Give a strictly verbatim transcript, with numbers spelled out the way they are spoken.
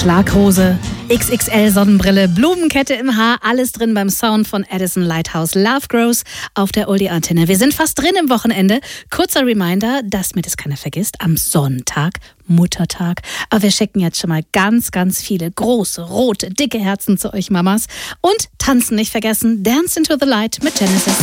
Schlaghose, X X L-Sonnenbrille, Blumenkette im Haar, alles drin beim Sound von Addison Lighthouse. Love Grows auf der Oldie-Antenne. Wir sind fast drin im Wochenende. Kurzer Reminder, dass mir das keiner vergisst, am Sonntag, Muttertag. Aber wir schicken jetzt schon mal ganz, ganz viele große, rote, dicke Herzen zu euch Mamas. Und tanzen nicht vergessen, Dance into the Light mit Genesis.